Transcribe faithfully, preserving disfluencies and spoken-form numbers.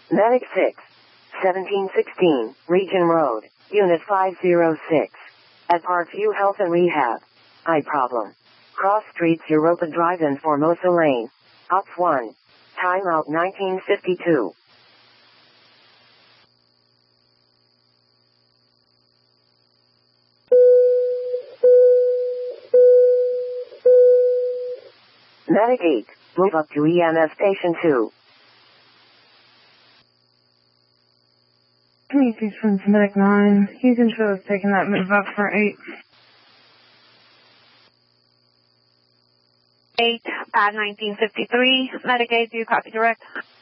Medic six, seventeen sixteen, Region Road, Unit five oh six. At Parkview Health and Rehab. Eye problem. Cross Streets Europa Drive-In Formosa Lane. Op one. Timeout nineteen fifty-two. Medic eight, move up to E M S Station two. Communities from Medic nine. Houston Show is taking that move up for eight. eight, pad nineteen fifty-three. Medic eight, do you copy direct?